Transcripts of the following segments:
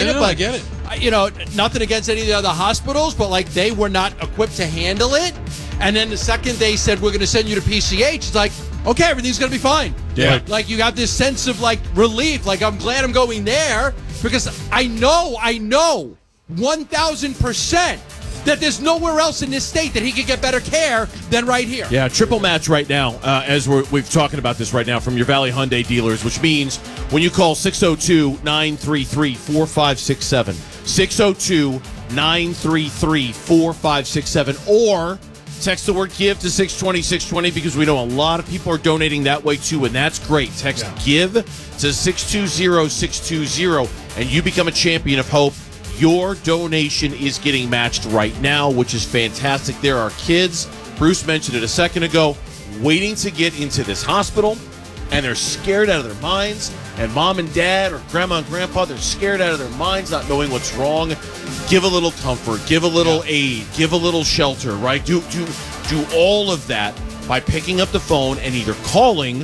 it, but I get it. Nothing against any of the other hospitals, but like they were not equipped to handle it. And then the second they said we're going to send you to PCH, it's like, okay, everything's going to be fine. Yeah. Like you have this sense of like relief. Like I'm glad I'm going there because I know 1,000% that there's nowhere else in this state that he could get better care than right here. Yeah, triple match right now, as we're talking about this right now from your Valley Hyundai dealers, which means when you call 602-933-4567, 602-933-4567, or text the word GIVE to 620-620 because we know a lot of people are donating that way too, and that's great. Text GIVE to 620-620, and you become a champion of hope. Your donation is getting matched right now, which is fantastic. There are kids, Bruce mentioned it a second ago, waiting to get into this hospital, and they're scared out of their minds. And mom and dad or grandma and grandpa, they're scared out of their minds, not knowing what's wrong. Give a little comfort, give a little aid, give a little shelter, right? Do all of that by picking up the phone and either calling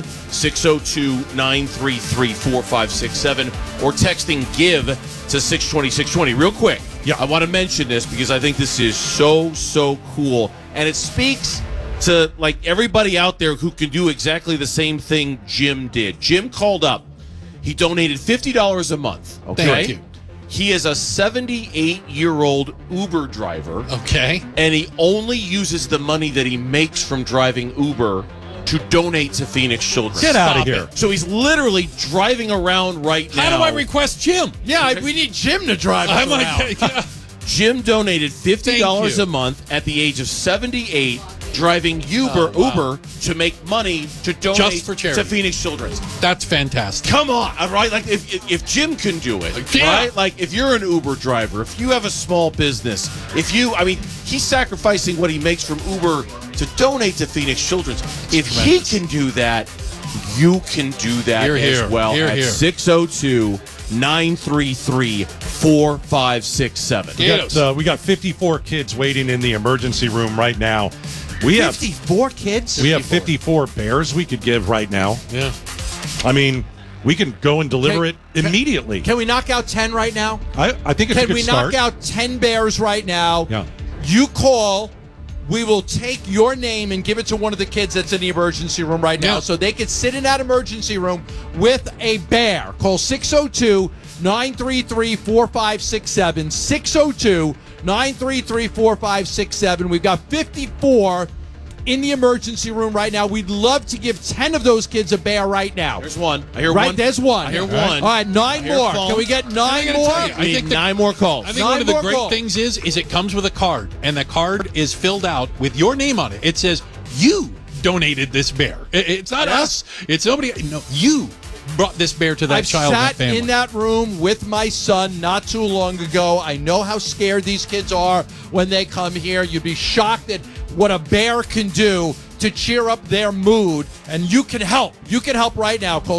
602-933-4567 or texting GIVE to 620-620. Real quick, I want to mention this because I think this is so cool. And it speaks to like everybody out there who can do exactly the same thing Jim did. Jim called up. He donated $50 a month. Okay? Thank you. He is a 78-year-old Uber driver. Okay. And he only uses the money that he makes from driving Uber to donate to Phoenix Children. Get out of here. So he's literally driving around right now. How do I request Jim? Yeah, we need Jim to drive us around. Jim donated $50 a month at the age of 78, driving Uber to make money to donate Just for charity. to Phoenix Children's. That's fantastic. Come on, right? Like if Jim can do it, right? Like if you're an Uber driver, if you have a small business, he's sacrificing what he makes from Uber to donate to Phoenix Children's. If he can do that, you can do that as well at 602-933-4567. We got 54 kids waiting in the emergency room right now. We have 54 kids? We have 54 bears we could give right now. Yeah. I mean, we can go and deliver it immediately. Can we knock out 10 right now? I think it's a good start. Can we knock out 10 bears right now? Yeah. You call. We will take your name and give it to one of the kids that's in the emergency room right now so they can sit in that emergency room with a bear. Call 602-933-4567. 602-933-4567. We've got 54 in the emergency room right now. We'd love to give 10 of those kids a bear right now. There's one. I hear one. Right, there's one. I hear one. All right, 9 more. Can we get 9 more? I think 9 more calls. I think one of the great things is it comes with a card, and the card is filled out with your name on it. It says, you donated this bear. It's not us. It's nobody. No, you brought this bear to that child and I've family. sat in that room with my son not too long ago. I know how scared these kids are when they come here. You'd be shocked at what a bear can do to cheer up their mood, and you can help. You can help right now. Call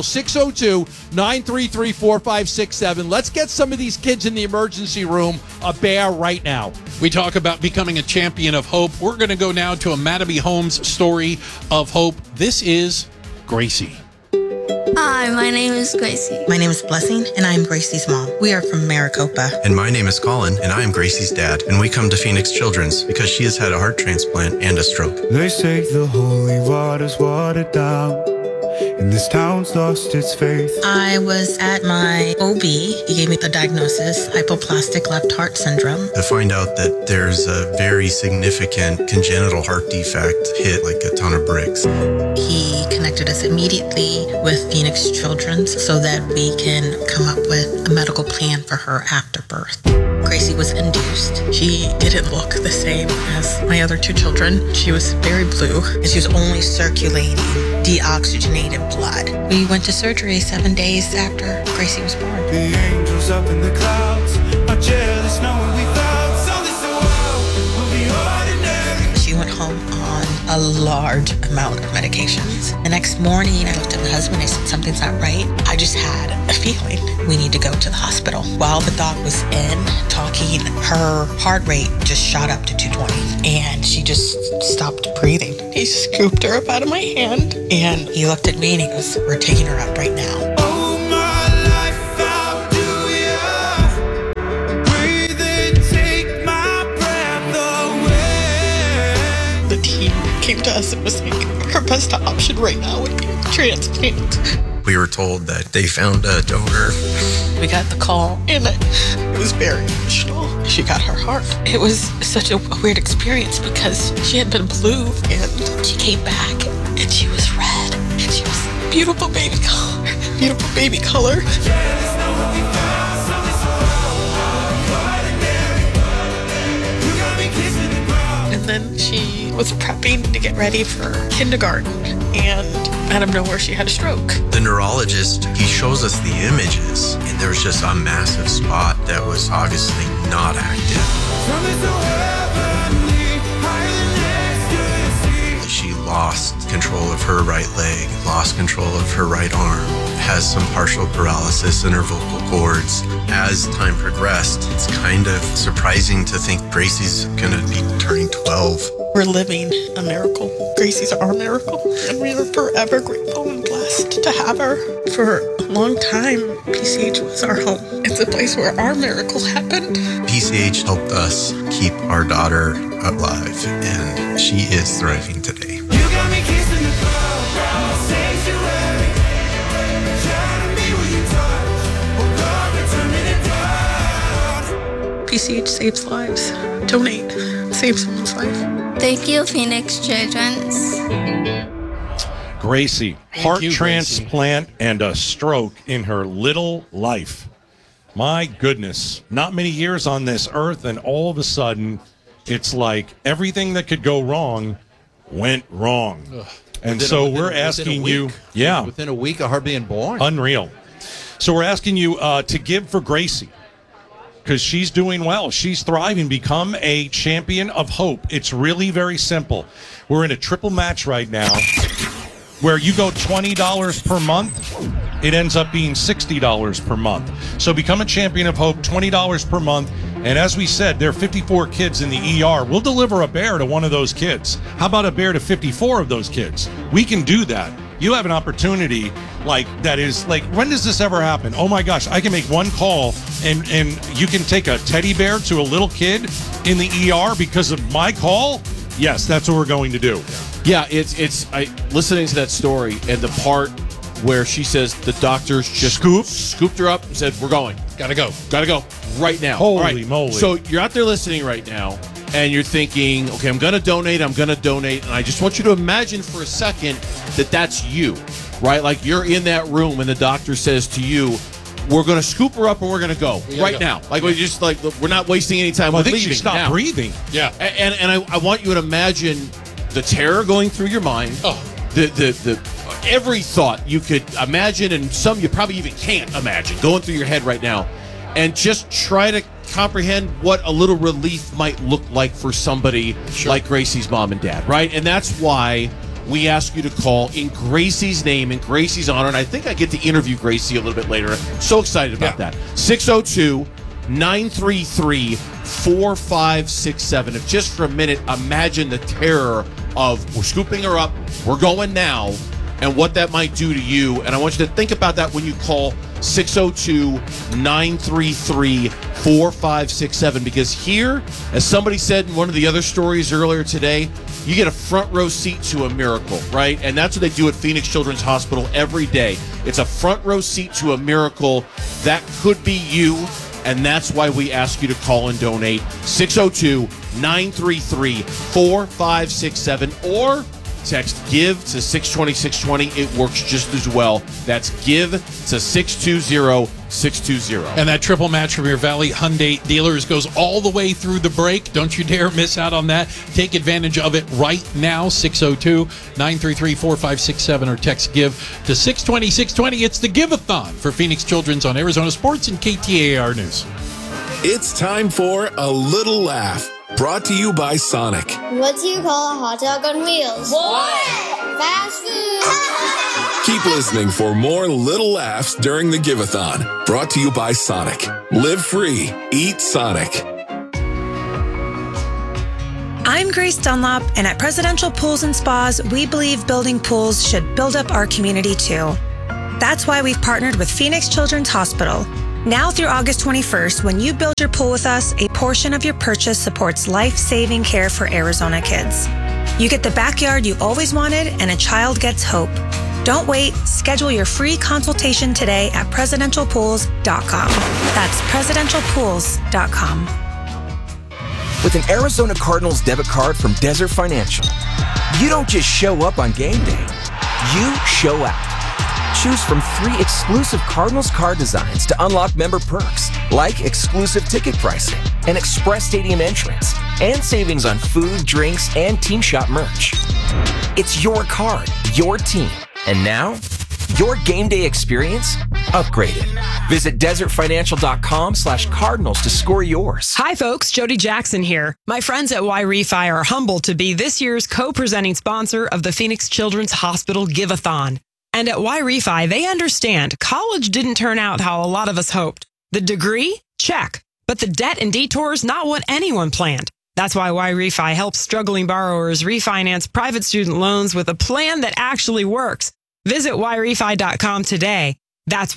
602-933-4567. Let's get some of these kids in the emergency room a bear right now. We talk about becoming a champion of hope. We're going to go now to a Mattamy Homes story of hope. This is Gracie. Hi, my name is Gracie. My name is Blessing, and I'm Gracie's mom. We are from Maricopa. And my name is Colin, and I am Gracie's dad. And we come to Phoenix Children's because she has had a heart transplant and a stroke. They say the holy water's watered down, and this town's lost its faith. I was at my OB. He gave me the diagnosis, hypoplastic left heart syndrome. To find out that there's a very significant congenital heart defect hit like a ton of bricks. He connected us immediately with Phoenix Children's so that we can come up with a medical plan for her after birth. Gracie was induced. She didn't look the same as my other 2 children. She was very blue, and she was only circulating deoxygenated blood. We went to surgery 7 days after Gracie was born. The angels up in the clouds are jealous knowing we found something so wild will be ordinary. She went home on a large amount of medications. The next morning, I looked at my husband. I said, something's not right. I just had a feeling we need to go to the hospital. While the doc was in talking, her heart rate just shot up to 220, and she just stopped breathing. He scooped her up out of my hand, and he looked at me and he goes, we're taking her up right now. Oh, my life, how do you? to us it was like her best option right now would be a transplant. We were told that they found a donor. We got the call, and it was very emotional. She got her heart. It was such a weird experience because she had been blue, and she came back, and she was red, and she was beautiful baby color. Beautiful baby color. And then she was prepping to get ready for kindergarten, and out of nowhere she had a stroke. The neurologist, he shows us the images, and there was just a massive spot that was obviously not active. She lost control of her right leg, lost control of her right arm, has some partial paralysis in her vocal cords. As time progressed, it's kind of surprising to think Gracie's gonna be turning 12. We're living a miracle. Gracie's our miracle, and we are forever grateful and blessed to have her. For a long time, PCH was our home. It's a place where our miracle happened. PCH helped us keep our daughter alive, and she is thriving today. You got me kissing the cloud, sanctuary. Shining me when you touch. Oh God, turn it down. PCH saves lives. Donate. Save someone's life. Thank you, Phoenix Children's. Gracie, heart you, transplant and a stroke in her little life. My goodness, not many years on this earth, and all of a sudden, it's like everything that could go wrong went wrong. And so we're asking you, within a week of her being born. Unreal. So we're asking you to give for Gracie, because she's doing well. She's thriving. Become a champion of hope. It's really very simple. We're in a triple match right now where you go $20 per month. It ends up being $60 per month. So become a champion of hope, $20 per month. And as we said, there are 54 kids in the ER. We'll deliver a bear to one of those kids. How about a bear to 54 of those kids? We can do that. You have an opportunity like that is like, when does this ever happen? Oh my gosh, I can make one call and you can take a teddy bear to a little kid in the ER because of my call? Yes, that's what we're going to do. Yeah, it's listening to that story and the part where she says the doctors just scooped her up and said, "We're going. Gotta go Right now." Holy All right. moly. So you're out there listening right now and you're thinking, okay, I'm going to donate. And I just want you to imagine for a second that that's you, right? Like you're in that room and the doctor says to you, we're going to scoop her up and we're going to go right now. Like we're not wasting any time. Well, We're I think she leaving stopped now. breathing. Yeah. And I want you to imagine the terror going through your mind. Oh. The every thought you could imagine, and some you probably even can't imagine, going through your head right now. And just try to comprehend what a little relief might look like for somebody like Gracie's mom and dad, right? And that's why we ask you to call in Gracie's name, in Gracie's honor. And I think I get to interview Gracie a little bit later. I'm so excited about that. 602-933-4567. If just for a minute, imagine the terror of we're scooping her up, we're going now, and what that might do to you. And I want you to think about that when you call 602-933-4567, because here, as somebody said in one of the other stories earlier today, you get a front row seat to a miracle, right? And that's what they do at Phoenix Children's Hospital every day. It's a front row seat to a miracle. That could be you, and that's why we ask you to call and donate. 602-933-4567, or text GIVE to 620-620. It works just as well. That's GIVE to 620-620. And that triple match from your Valley Hyundai dealers goes all the way through the break. Don't you dare miss out on that. Take advantage of it right now. 602-933-4567 or text GIVE to 620-620. It's the Give-a-thon for Phoenix Children's on Arizona Sports and KTAR News. It's time for A Little Laugh. Brought to you by Sonic. What do you call a hot dog on wheels? What? Fast food. Keep listening for more little laughs during the Give-a-thon. Brought to you by Sonic. Live free. Eat Sonic. I'm Grace Dunlop, and at Presidential Pools and Spas, we believe building pools should build up our community too. That's why we've partnered with Phoenix Children's Hospital. Now through August 21st, when you build your pool with us, a portion of your purchase supports life-saving care for Arizona kids. You get the backyard you always wanted, and a child gets hope. Don't wait. Schedule your free consultation today at presidentialpools.com. That's presidentialpools.com. With an Arizona Cardinals debit card from Desert Financial, you don't just show up on game day. You show out. Choose from 3 exclusive Cardinals card designs to unlock member perks, like exclusive ticket pricing, an express stadium entrance, and savings on food, drinks, and team shop merch. It's your card, your team. And now, your game day experience upgraded. Visit desertfinancial.com/cardinals to score yours. Hi, folks. Jody Jackson here. My friends at Y-Refi are humbled to be this year's co-presenting sponsor of the Phoenix Children's Hospital Give-a-thon. And at Y-Refi, they understand college didn't turn out how a lot of us hoped. The degree? Check. But the debt and detours, not what anyone planned. That's why Y-Refi helps struggling borrowers refinance private student loans with a plan that actually works. Visit YRefi.com today. That's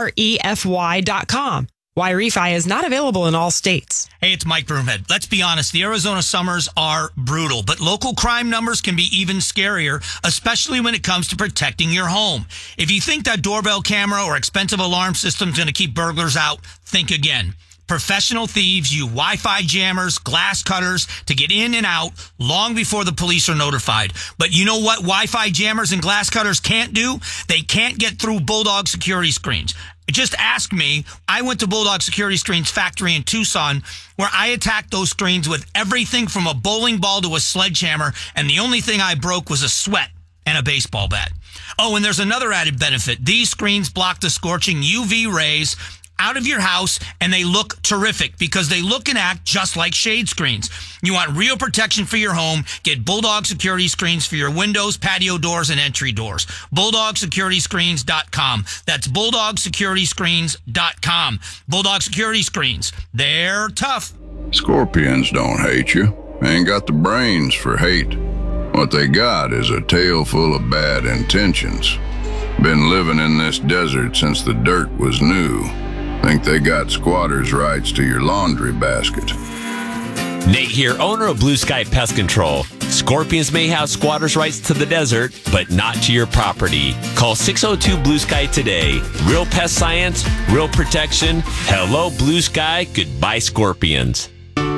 YREFY.com. Y-Refi is not available in all states. Hey, it's Mike Broomhead. Let's be honest, the Arizona summers are brutal, but local crime numbers can be even scarier, especially when it comes to protecting your home. If you think that doorbell camera or expensive alarm system is going to keep burglars out, think again. Professional thieves use Wi-Fi jammers, glass cutters to get in and out long before the police are notified. But you know what Wi-Fi jammers and glass cutters can't do? They can't get through Bulldog security screens. Just ask me. I went to Bulldog Security Screens factory in Tucson, where I attacked those screens with everything from a bowling ball to a sledgehammer, and the only thing I broke was a sweat and a baseball bat. Oh, and there's another added benefit. These screens block the scorching UV rays out of your house, and they look terrific because they look and act just like shade screens. You want real protection for your home? Get Bulldog Security Screens for your windows, patio doors, and entry doors. BulldogSecurityScreens.com. That's BulldogSecurityScreens.com. Bulldog Security Screens. They're tough. Scorpions don't hate you. They ain't got the brains for hate. What they got is a tail full of bad intentions. Been living in this desert since the dirt was new. Think they got squatters' rights to your laundry basket. Nate here, owner of Blue Sky Pest Control. Scorpions may have squatters' rights to the desert, but not to your property. Call 602 Blue Sky today. Real pest science, real protection. Hello, Blue Sky. Goodbye, Scorpions.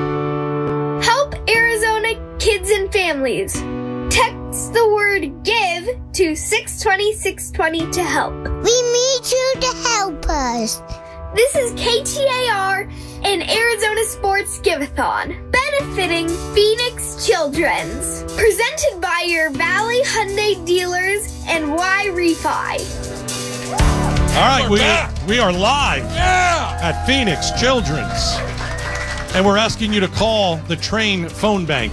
Help Arizona kids and families. Text the word GIVE to 620-620 to help. We need you to help us. This is KTAR and Arizona Sports Give-a-thon, benefiting Phoenix Children's. Presented by your Valley Hyundai dealers and Y-Refi. All right, we are live at Phoenix Children's. And we're asking you to call the Train phone bank,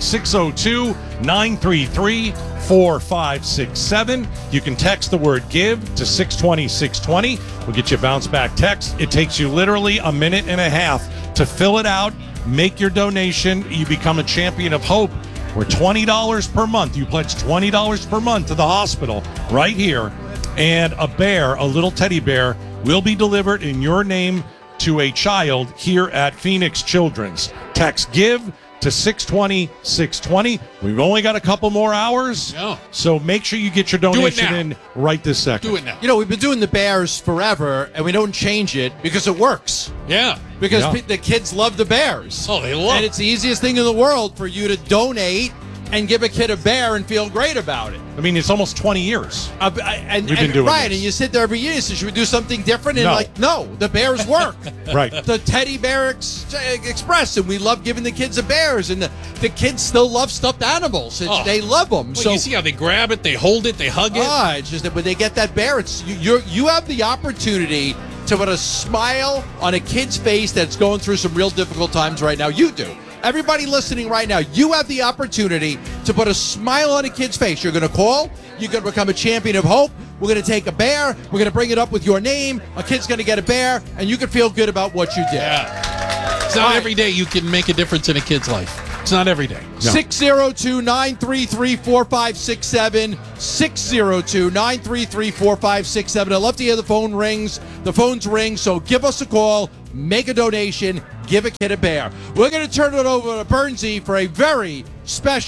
602-933-4567. You can text the word GIVE to 620-620. We'll get you a bounce back text. It takes you literally a minute and a half to fill it out, make your donation. You become a champion of hope. We're $20 per month. You pledge $20 per month to the hospital right here. And a bear, a little teddy bear, will be delivered in your name to a child here at Phoenix Children's. Text GIVE to 620-620. We've only got a couple more hours, so make sure you get your donation in right this second. Do it now. You know, we've been doing the Bears forever, and we don't change it because it works. Yeah. Because the kids love the Bears. Oh, they love it. And it's the easiest thing in the world for you to donate and give a kid a bear and feel great about it. I mean, it's almost 20 years We've been doing right, this. And you sit there every year and say, should we do something different? And no, the Bears work. Right. The Teddy Bear Express, and we love giving the kids the bears, and the kids still love stuffed animals. They love them. Well, so you see how they grab it, they hold it, they hug it. It's just that when they get that bear, it's you have the opportunity to put a smile on a kid's face that's going through some real difficult times right now. You do. Everybody listening right now, you have the opportunity to put a smile on a kid's face. You're going to call. You're going to become a champion of hope. We're going to take a bear. We're going to bring it up with your name. A kid's going to get a bear, and you can feel good about what you did. Yeah. It's not every day you can make a difference in a kid's life. It's not every day. No. 602-933-4567. 602-933-4567. I love to hear the phone rings. The phones ring, so give us a call. Make a donation. Give a kid a bear. We're going to turn it over to Bernsey for a very special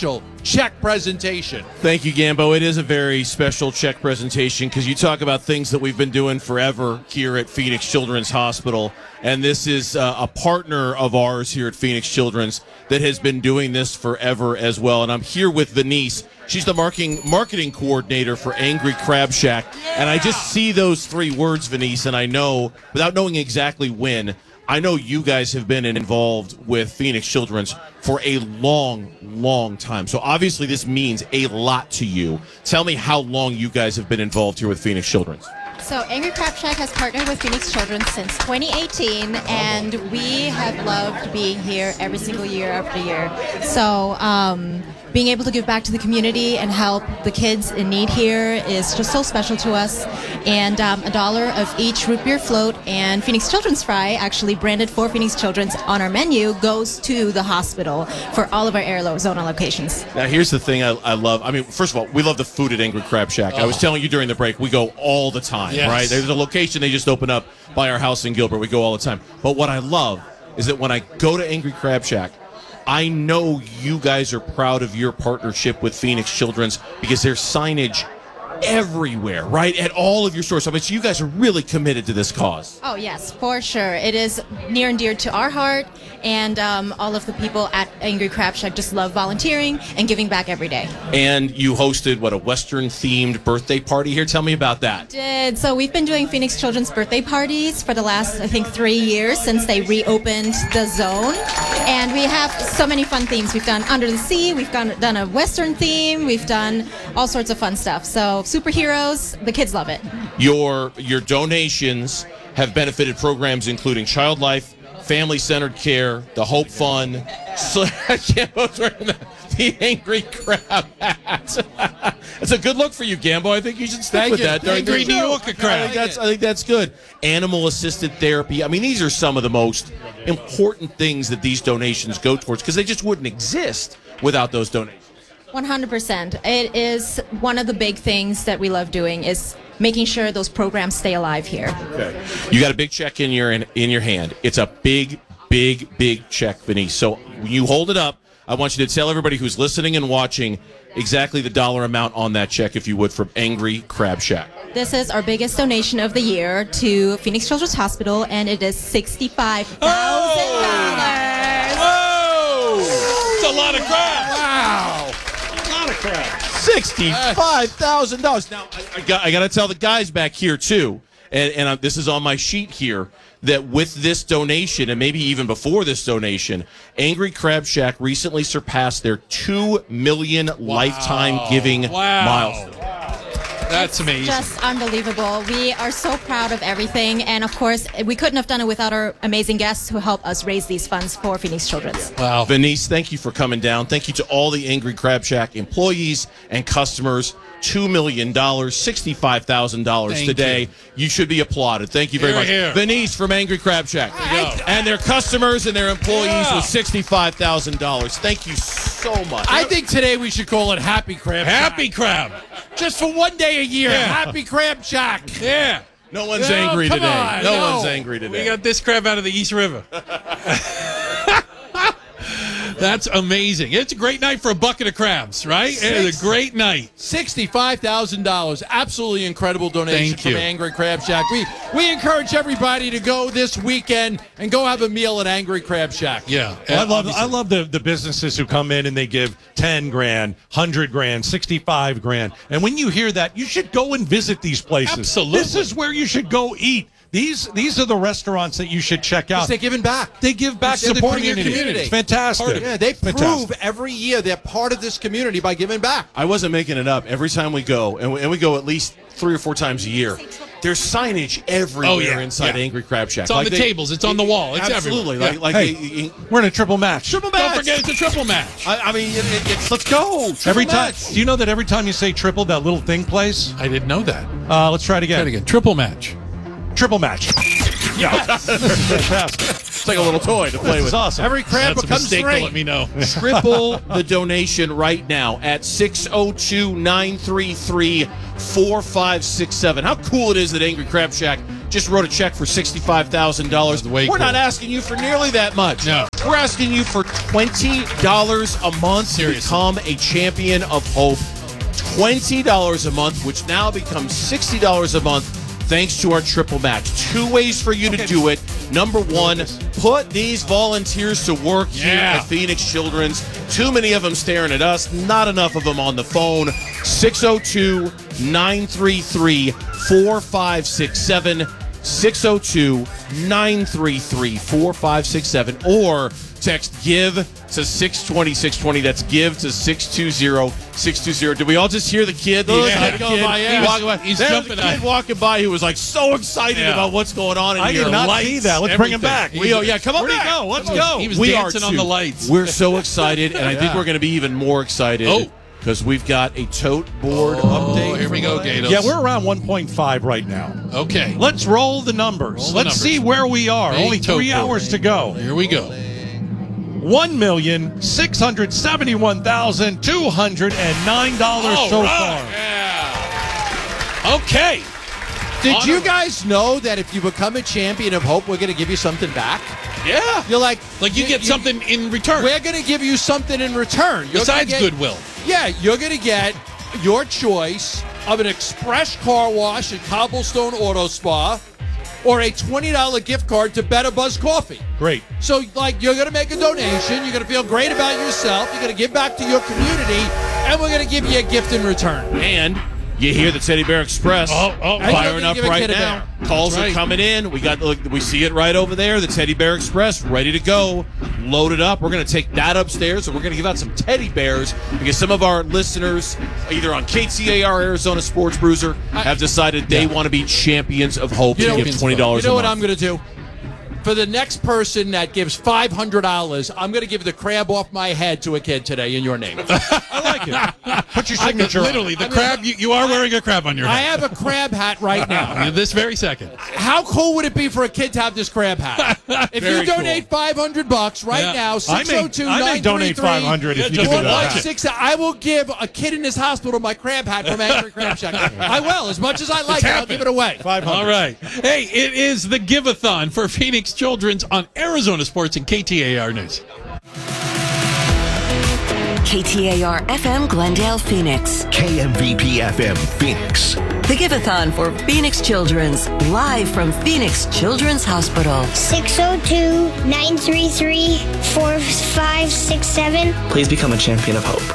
check presentation. Thank you, Gambo. It is a very special check presentation because you talk about things that we've been doing forever here at Phoenix Children's Hospital. And this is a partner of ours here at Phoenix Children's that has been doing this forever as well. And I'm here with Venice. She's the marketing coordinator for Angry Crab Shack. And I just see those 3 words, Venice, and I know, without knowing exactly when, I know you guys have been involved with Phoenix Children's for a long, long time. So obviously this means a lot to you. Tell me how long you guys have been involved here with Phoenix Children's. So Angry Crab Shack has partnered with Phoenix Children's since 2018, and we have loved being here every single year after year. So being able to give back to the community and help the kids in need here is just so special to us. And $1 of each root beer float and Phoenix Children's Fry, actually branded for Phoenix Children's on our menu, goes to the hospital for all of our Arizona locations. Now, here's the thing I love. I mean, first of all, we love the food at Angry Crab Shack. I was telling you during the break, we go all the time, right? There's a location they just opened up by our house in Gilbert. We go all the time. But what I love is that when I go to Angry Crab Shack, I know you guys are proud of your partnership with Phoenix Children's because there's signage everywhere, right? At all of your stores. So you guys are really committed to this cause. Oh, yes, for sure. It is near and dear to our heart, and all of the people at Angry Crab Shack just love volunteering and giving back every day. And you hosted, a Western-themed birthday party here? Tell me about that. So we've been doing Phoenix Children's birthday parties for the last, I think, 3 years since they reopened the zone. And we have so many fun themes. We've done Under the Sea, we've done a Western theme, we've done all sorts of fun stuff. So superheroes, the kids love it. Your donations have benefited programs including Child Life, Family-Centered Care, the Hope Fund. Gambo's wearing the Angry Crab hat. That's a good look for you, Gambo. I think you should stick with that. Angry New Yorker crab. I think that's good. Animal-assisted therapy. I mean, these are some of the most important things that these donations go towards because they just wouldn't exist without those donations. 100%. It is one of the big things that we love doing is making sure those programs stay alive here. Okay. You got a big check in your hand. It's a big, big, big check, Venice. So when you hold it up, I want you to tell everybody who's listening and watching exactly the dollar amount on that check, if you would, from Angry Crab Shack. This is our biggest donation of the year to Phoenix Children's Hospital, and it is $65,000. Whoa! It's a lot of crabs. Wow. Crap. $65,000. Now, I got to tell the guys back here, too, and this is on my sheet here, that with this donation, and maybe even before this donation, Angry Crab Shack recently surpassed their 2 million lifetime giving milestone. That's amazing. Just unbelievable. We are so proud of everything. And, of course, we couldn't have done it without our amazing guests who help us raise these funds for Phoenix Children's. Wow. Venice, thank you for coming down. Thank you to all the Angry Crab Shack employees and customers. $2 million, $65,000 today. You should be applauded. Thank you very much. Venice from Angry Crab Shack. And their customers and their employees with $65,000. Thank you so much. I think today we should call it Happy Crab Shack. Happy Crab. Just for one day a year. Happy Crab Shack. Yeah. No one's angry today. No one's angry today. We got this crab out of the East River. That's amazing. It's a great night for a bucket of crabs, right? It's a great night. $65,000. Absolutely incredible donation Thank from you. Angry Crab Shack. We encourage everybody to go this weekend and go have a meal at Angry Crab Shack. Yeah. Well, I love the businesses who come in and they give 10 grand, 100 grand, 65 grand. And when you hear that, you should go and visit these places. Absolutely. This is where you should go eat. These are the restaurants that you should check out. They're giving back. They give back to the supporting community. your community. It's fantastic. Yeah, they prove Fantastic. every year they're part of this community by giving back. I wasn't making it up. Every time we go, and we go at least 3 or 4 times a year, there's signage everywhere inside Angry Crab Shack. It's on the tables. It's on the wall. It's absolutely. everywhere. Hey, we're in a triple match. Triple match. Don't forget it's a triple match. I mean, it's let's go. Every time. Do you know that every time you say triple, that little thing plays? I didn't know that. Let's try it again. Try it again. Triple match. Triple match. Yeah. It's like a little toy to play This with. is awesome. Every crab That's a becomes mistake. 3. Let me know. Triple the donation right now at 602-933-4567. How cool it is that Angry Crab Shack just wrote a check for $65,000. We're not asking you for nearly that much. No. We're asking you for $20 a month to become a champion of hope. $20 a month, which now becomes $60 a month thanks to our triple match. 2 ways for you to do it. Number one, put these volunteers to work here at Phoenix Children's. Too many of them staring at us, not enough of them on the phone. 602-933-4567. 602-933-4567. Or text GIVE to 620-620. That's GIVE to 620-620. Did we all just hear the kid? The excited kid walking by? He's There's jumping a kid walking by who was like so excited about what's going on in I here. did not see that. Let's bring him back. Come on Where'd he back. go? Let's go. He was We dancing are on too. the lights. We're so excited, and I think we're going to be even more excited because we've got a tote board update. Here we go, Gatos. Yeah, we're around 1.5 right now. Okay. Let's roll the numbers. Let's see where we are. Big Only tote 3 board. hours to go. Here we go. $1,671,209 so far. Okay. Did you guys know that if you become a champion of hope, we're going to give you something back? Yeah. You're like you get something in return. We're going to give you something in return. You're Besides gonna get, goodwill. Yeah, you're going to get your choice of an express car wash at Cobblestone Auto Spa or a $20 gift card to Better Buzz Coffee. Great. So, like, you're going to make a donation. You're going to feel great about yourself. You're going to give back to your community, and we're going to give you a gift in return. And you hear the Teddy Bear Express firing up right now. Calls are coming in. We see it right over there. The Teddy Bear Express ready to go, loaded up. We're going to take that upstairs, and we're going to give out some teddy bears because some of our listeners, either on KTAR Arizona Sports Bruiser, have decided they want to be champions of hope and give $20 a month. You know what I'm going to do? For the next person that gives $500, I'm going to give the crab off my head to a kid today in your name. I like it. Put your signature Literally, the crab. You are wearing a crab on your head. I have a crab hat right now. This very second. How cool would it be for a kid to have this crab hat? If you donate $500 right now, 602-933. I may donate $500 if you give me that. I will give a kid in this hospital my crab hat from Angry Crab Shack. I will. As much as I like it, I'll give it away. $500. All right. Hey, it is the Give-a-thon for Phoenix Children's on Arizona Sports and KTAR News. KTAR FM Glendale, Phoenix. KMVP FM Phoenix. The Give-a-thon for Phoenix Children's, live from Phoenix Children's Hospital. 602-933-4567. Please become a champion of hope.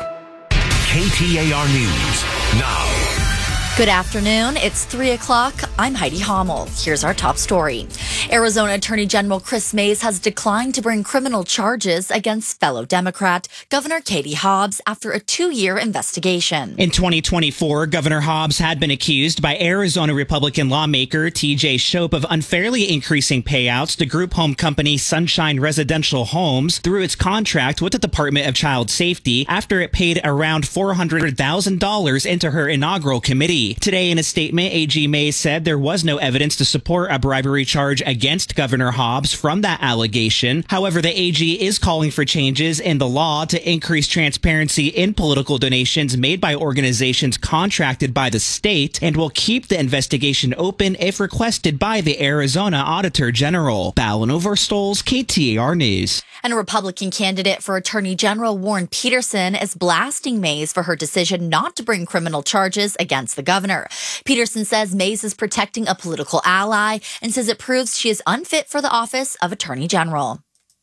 KTAR News now. Good afternoon. It's 3 o'clock. I'm Heidi Hommel. Here's our top story. Arizona Attorney General Chris Mays has declined to bring criminal charges against fellow Democrat Governor Katie Hobbs after a 2-year investigation. In 2024, Governor Hobbs had been accused by Arizona Republican lawmaker TJ Shope of unfairly increasing payouts to group home company Sunshine Residential Homes through its contract with the Department of Child Safety after it paid around $400,000 into her inaugural committee. Today, in a statement, AG Mays said there was no evidence to support a bribery charge against Governor Hobbs from that allegation. However, the AG is calling for changes in the law to increase transparency in political donations made by organizations contracted by the state and will keep the investigation open if requested by the Arizona Auditor General. Ballin Overstoles, KTAR News. And a Republican candidate for Attorney General Warren Peterson is blasting Mays for her decision not to bring criminal charges against the governor. Peterson says Mays is protecting a political ally and says it proves she is unfit for the office of Attorney General.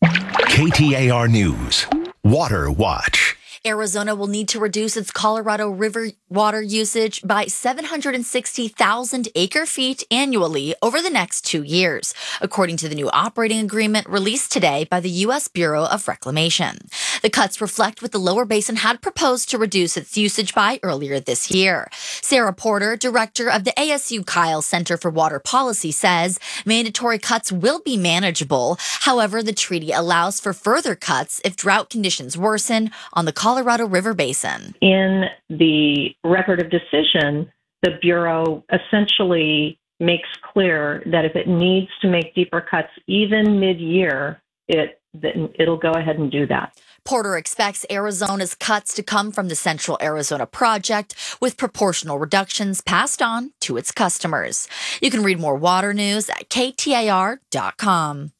KTAR News. Water Watch. Arizona will need to reduce its Colorado River water usage by 760,000 acre-feet annually over the next 2 years, according to the new operating agreement released today by the U.S. Bureau of Reclamation. The cuts reflect what the Lower Basin had proposed to reduce its usage by earlier this year. Sarah Porter, director of the ASU Kyle Center for Water Policy, says mandatory cuts will be manageable. However, the treaty allows for further cuts if drought conditions worsen on the Colorado River Basin. In the record of decision, the Bureau essentially makes clear that if it needs to make deeper cuts even mid-year, it'll go ahead and do that. Porter expects Arizona's cuts to come from the Central Arizona Project, with proportional reductions passed on to its customers. You can read more water news at KTAR.com.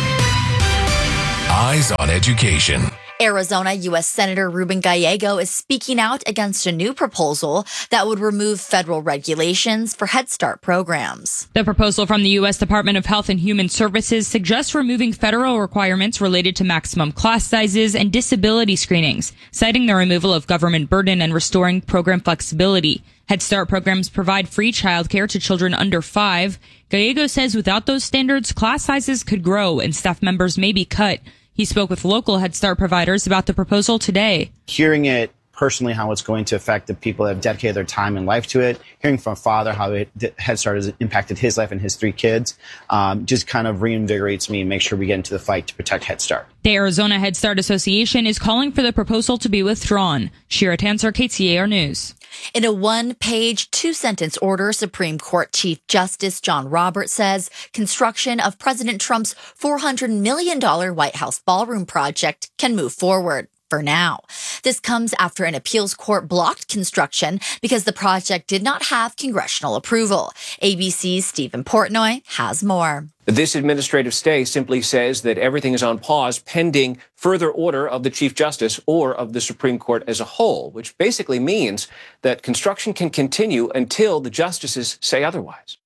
Eyes on Education. Arizona U.S. Senator Ruben Gallego is speaking out against a new proposal that would remove federal regulations for Head Start programs. The proposal from the U.S. Department of Health and Human Services suggests removing federal requirements related to maximum class sizes and disability screenings, citing the removal of government burden and restoring program flexibility. Head Start programs provide free childcare to children under 5. Gallego says without those standards, class sizes could grow and staff members may be cut. He spoke with local Head Start providers about the proposal today. Hearing it personally, how it's going to affect the people that have dedicated their time and life to it, hearing from a father how Head Start has impacted his life and his 3 kids, just kind of reinvigorates me and makes sure we get into the fight to protect Head Start. The Arizona Head Start Association is calling for the proposal to be withdrawn. Shira Tanser, KTAR News. In a 1-page, 2-sentence order, Supreme Court Chief Justice John Roberts says construction of President Trump's $400 million White House ballroom project can move forward. For now. This comes after an appeals court blocked construction because the project did not have congressional approval. ABC's Stephen Portnoy has more. This administrative stay simply says that everything is on pause pending further order of the Chief Justice or of the Supreme Court as a whole, which basically means that construction can continue until the justices say otherwise.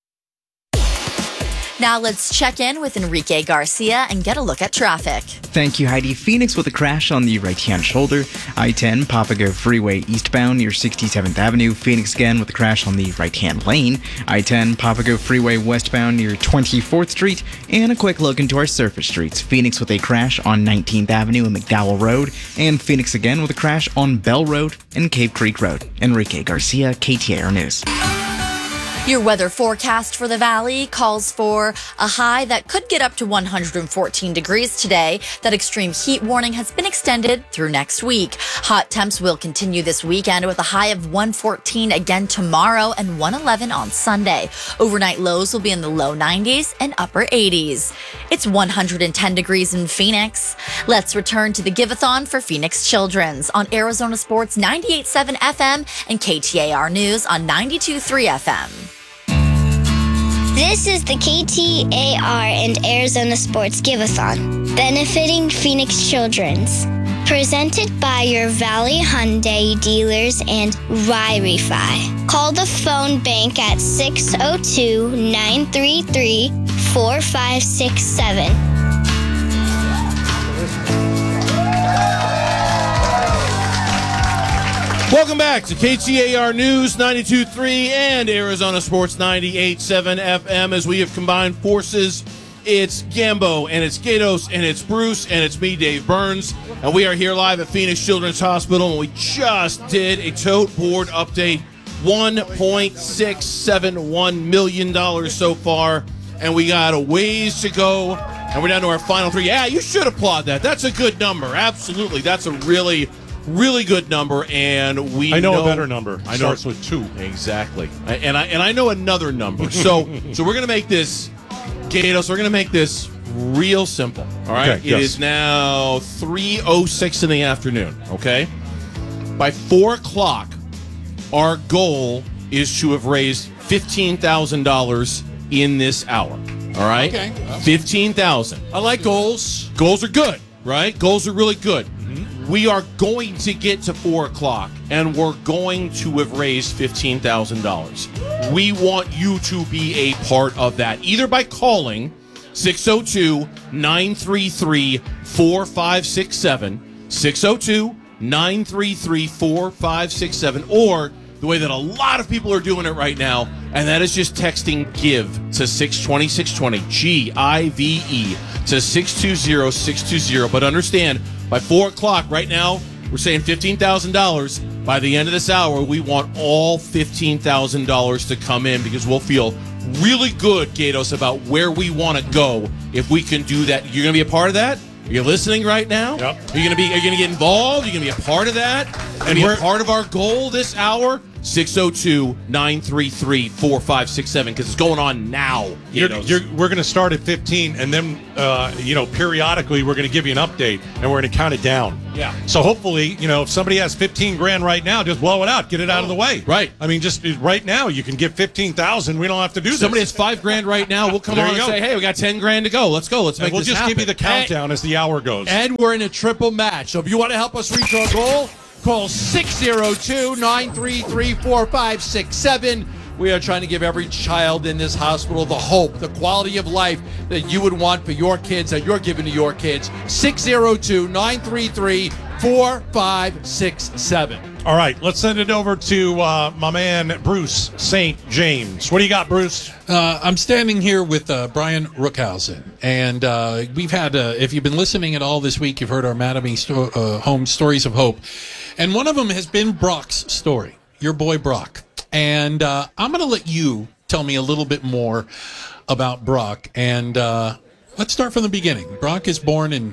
Now let's check in with Enrique Garcia and get a look at traffic. Thank you, Heidi. Phoenix with a crash on the right-hand shoulder. I-10 Papago Freeway eastbound near 67th Avenue. Phoenix again with a crash on the right-hand lane. I-10 Papago Freeway westbound near 24th Street. And a quick look into our surface streets. Phoenix with a crash on 19th Avenue and McDowell Road. And Phoenix again with a crash on Bell Road and Cave Creek Road. Enrique Garcia, KTAR News. Your weather forecast for the valley calls for a high that could get up to 114 degrees today. That extreme heat warning has been extended through next week. Hot temps will continue this weekend with a high of 114 again tomorrow and 111 on Sunday. Overnight lows will be in the low 90s and upper 80s. It's 110 degrees in Phoenix. Let's return to the Give-a-thon for Phoenix Children's on Arizona Sports 98.7 FM and KTAR News on 92.3 FM. This is the KTAR and Arizona Sports Give-a-thon, benefiting Phoenix Children's. Presented by your Valley Hyundai dealers and Y-Refi. Call the phone bank at 602-933-4567. Welcome back to KTAR News 92.3 and Arizona Sports 98.7 FM. As we have combined forces, it's Gambo and it's Gatos and it's Bruce and it's me, Dave Burns. And we are here live at Phoenix Children's Hospital, and we just did a tote board update. $1.671 million so far, and we got a ways to go, and we're down to our final 3. Yeah, you should applaud that. That's a good number. Absolutely. That's a really good number, and I know a better number. I know starts with 2. Exactly, and I know another number. So we're gonna make this, Gatos. We're gonna make this real simple. All right. Okay, It is now 3:06 in the afternoon. Okay. By 4 o'clock, our goal is to have raised $15,000 in this hour. All right. Okay. $15,000. I like goals. Goals are good, right? Goals are really good. We are going to get to 4 o'clock, and we're going to have raised $15,000. We want you to be a part of that, either by calling 602-933-4567, 602-933-4567, or the way that a lot of people are doing it right now, and that is just texting GIVE to 620-620, G-I-V-E, to 620-620. But understand, by 4 o'clock right now, we're saying $15,000. By the end of this hour, we want all $15,000 to come in, because we'll feel really good, Gatos, about where we want to go if we can do that. You're going to be a part of that? Are you listening right now? Yep. Are you going to get involved? Are you going to be a part of that? And be a part of our goal this hour? 602-933-4567 because it's going on now. We're going to start at 15, and then periodically we're going to give you an update, and we're going to count it down. Yeah. So hopefully, if somebody has 15 grand right now, just blow it out, get it out of the way. Right. I mean, just right now you can get 15,000. We don't have to do this. Somebody has 5 grand right now. We'll come on and say, hey, we got 10 grand to go. Let's go. Let's make we'll this just happen. give you the countdown as the hour goes. And we're in a triple match. So if you want to help us reach our goal, call 602-933-4567. We are trying to give every child in this hospital the hope, the quality of life that you would want for your kids, that you're giving to your kids. 602-933-4567. All right, let's send it over to my man, Bruce St. James. What do you got, Bruce? I'm standing here with Brian Rookhausen, and we've had, if you've been listening at all this week, you've heard our Mattamy Home Stories of Hope, and one of them has been Brock's story, your boy Brock. And I'm going to let you tell me a little bit more about Brock, and let's start from the beginning. Brock is born in,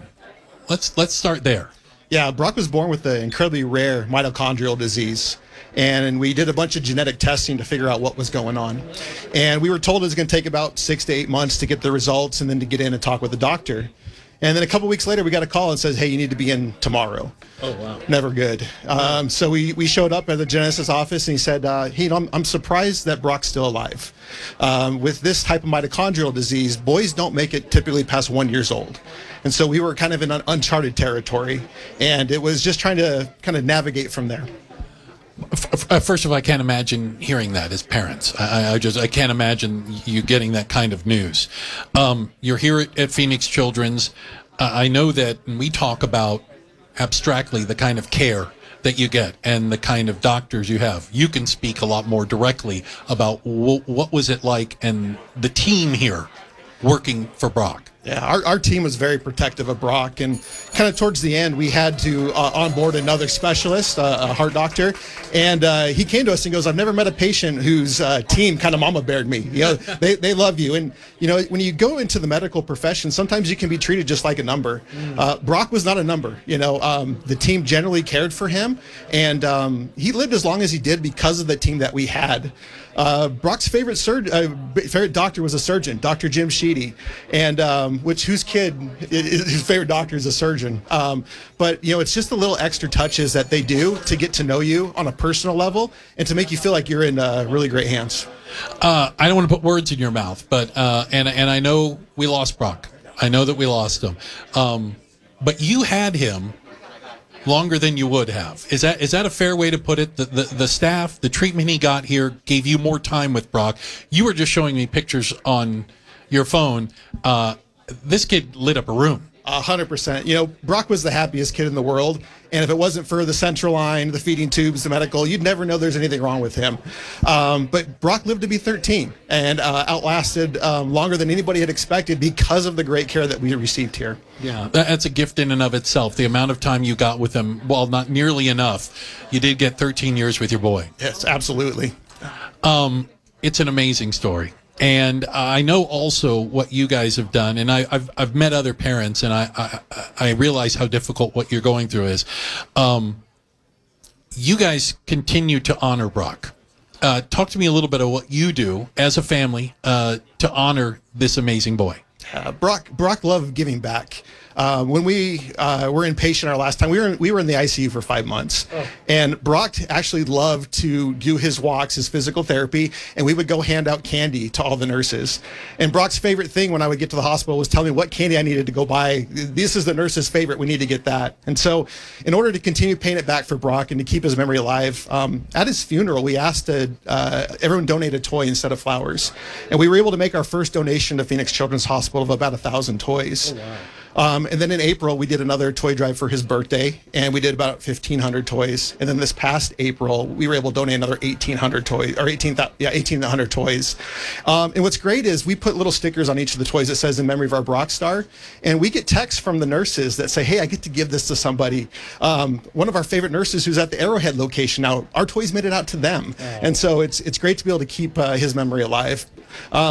let's start there. Yeah, Brock was born with an incredibly rare mitochondrial disease, and we did a bunch of genetic testing to figure out what was going on. And we were told it was going to take about 6 to 8 months to get the results and then to get in and talk with the doctor. And then a couple weeks later, we got a call and says, hey, you need to be in tomorrow. Oh, wow. Never good. So we showed up at the geneticist office, and he said, hey, I'm surprised that Brock's still alive. With this type of mitochondrial disease, boys don't make it typically past 1 year old. And so we were kind of in uncharted territory, and it was just trying to kind of navigate from there. First of all, I can't imagine hearing that as parents. I can't imagine you getting that kind of news. You're here at Phoenix Children's. I know that when we talk about abstractly the kind of care that you get and the kind of doctors you have, you can speak a lot more directly about what was it like and the team here working for Brock. Yeah, our team was very protective of Brock, and kind of towards the end, we had to onboard another specialist, a heart doctor, and he came to us and goes, I've never met a patient whose team kind of mama beared me. They love you. And, when you go into the medical profession, sometimes you can be treated just like a number. Brock was not a number. The team generally cared for him, and he lived as long as he did because of the team that we had. Brock's favorite doctor was a surgeon, Dr. Jim Sheedy, and whose kid, his favorite doctor is a surgeon. But it's just the little extra touches that they do to get to know you on a personal level and to make you feel like you're in really great hands. I don't want to put words in your mouth, but and I know we lost Brock. I know that we lost him, but you had him longer than you would have. Is that a fair way to put it? The staff, the treatment he got here gave you more time with Brock. You were just showing me pictures on your phone. This kid lit up a room. 100%. Brock was the happiest kid in the world, and if it wasn't for the central line, the feeding tubes, the medical, you'd never know there's anything wrong with him. But Brock lived to be 13 and outlasted longer than anybody had expected because of the great care that we received here. Yeah, that's a gift in and of itself. The amount of time you got with him, while not nearly enough, you did get 13 years with your boy. Yes, absolutely. It's an amazing story. And I know also what you guys have done, and I've met other parents, and I realize how difficult what you're going through is. You guys continue to honor Brock. Talk to me a little bit of what you do as a family to honor this amazing boy. Brock loved giving back. When we were inpatient our last time, we were in the ICU for 5 months. Oh. And Brock actually loved to do his walks, his physical therapy, and we would go hand out candy to all the nurses. And Brock's favorite thing when I would get to the hospital was tell me what candy I needed to go buy. This is the nurse's favorite. We need to get that. And so in order to continue paying it back for Brock and to keep his memory alive, at his funeral, we asked everyone donate a toy instead of flowers. And we were able to make our first donation to Phoenix Children's Hospital of about 1,000 toys. Oh, wow. And then in April, we did another toy drive for his birthday, and we did about 1,500 toys. And then this past April, we were able to donate another 1,800 toys, or 1,800 toys. And what's great is we put little stickers on each of the toys that says in memory of our Brock Star, and we get texts from the nurses that say, hey, I get to give this to somebody. One of our favorite nurses who's at the Arrowhead location now, our toys made it out to them. Oh. And so it's great to be able to keep his memory alive.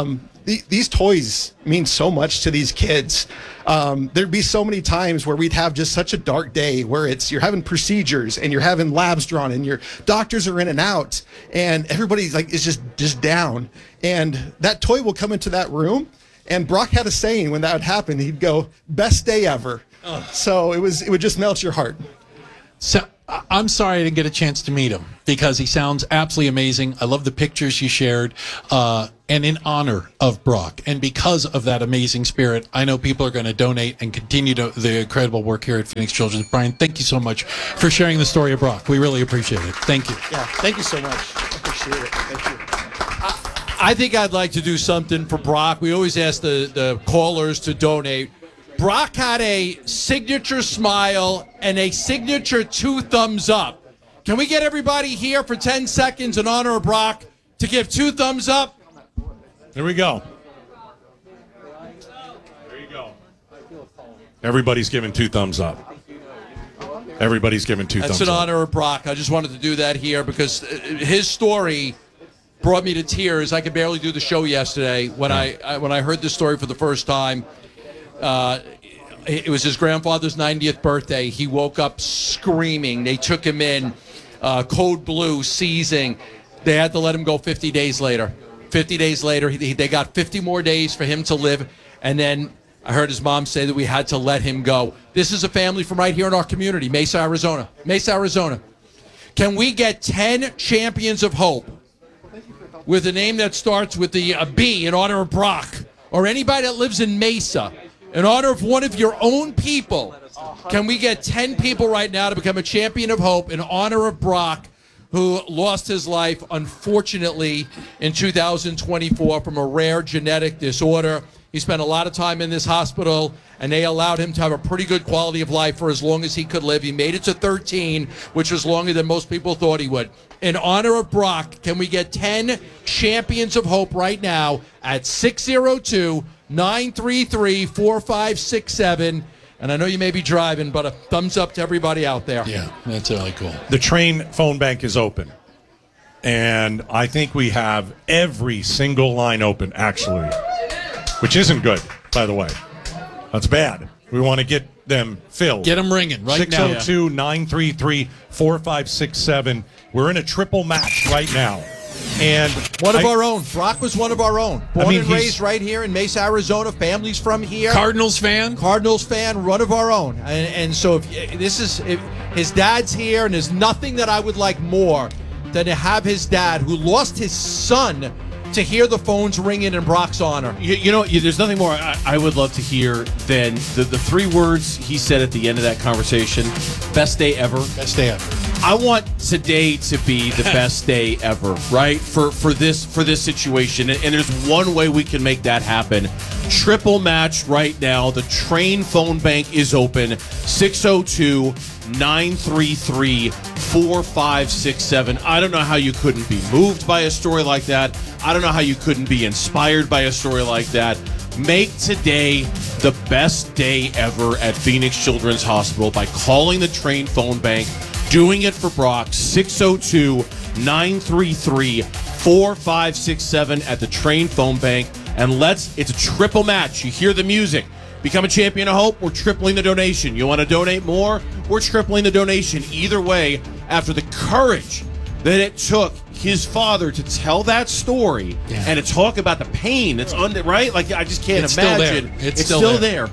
these toys mean so much to these kids. There'd be so many times where we'd have just such a dark day where you're having procedures and you're having labs drawn and your doctors are in and out and everybody's like is just down. And that toy will come into that room. And Brock had a saying when that would happen. He'd go, "Best day ever." So it would just melt your heart. So I'm sorry I didn't get a chance to meet him because he sounds absolutely amazing. I love the pictures you shared. And in honor of Brock and because of that amazing spirit, I know people are going to donate and continue the incredible work here at Phoenix Children's. Brian, thank you so much for sharing the story of Brock. We really appreciate it. Thank you. Yeah, thank you so much. I appreciate it. Thank you. I think I'd like to do something for Brock. We always ask the callers to donate. Brock had a signature smile and a signature 2 thumbs up. Can we get everybody here for 10 seconds in honor of Brock to give 2 thumbs up? There we go. There you go. Everybody's giving 2 thumbs up. Everybody's giving 2 thumbs up. That's in honor of Brock. I just wanted to do that here because his story brought me to tears. I could barely do the show yesterday when I heard this story for the first time. It was his grandfather's 90th birthday. He woke up screaming. They took him in, code blue, seizing. They had to let him go 50 days later. 50 days later, they got 50 more days for him to live. And then I heard his mom say that we had to let him go. This is a family from right here in our community, Mesa, Arizona. Mesa, Arizona. Can we get 10 champions of hope with a name that starts with the B in honor of Brock, or anybody that lives in Mesa, in honor of one of your own people? Can we get 10 people right now to become a champion of hope in honor of Brock, who lost his life, unfortunately, in 2024 from a rare genetic disorder? He spent a lot of time in this hospital, and they allowed him to have a pretty good quality of life for as long as he could live. He made it to 13, which was longer than most people thought he would. In honor of Brock, can we get 10 champions of hope right now at 602-933-4567? And I know you may be driving, but a thumbs up to everybody out there. Yeah, that's really cool. The Train phone bank is open. And I think we have every single line open, actually, which isn't good, by the way. That's bad. We want to get them filled. Get them ringing right now. 602-933-4567. We're in a triple match right now. And one of our own. Brock was one of our own. Born and raised right here in Mesa, Arizona. Family's from here. Cardinals fan, one of our own. And so if his dad's here, and there's nothing that I would like more than to have his dad, who lost his son, to hear the phones ringing in Brock's honor. You know, there's nothing more I would love to hear than the 3 words he said at the end of that conversation. Best day ever. Best day ever. I want today to be the best day ever, right? For this situation. And there's one way we can make that happen. Triple match right now. The Train phone bank is open. 602-933-4567. I don't know how you couldn't be moved by a story like that. I don't know how you couldn't be inspired by a story like that. Make today the best day ever at Phoenix Children's Hospital by calling the Train phone bank, doing it for Brock. 602-933-4567 at the Train phone bank. And it's a triple match. You hear the music. Become a champion of hope, we're tripling the donation. You want to donate more? We're tripling the donation. Either way, after the courage that it took his father to tell that story and to talk about the pain that's right? Like, I just can't imagine. It's still there.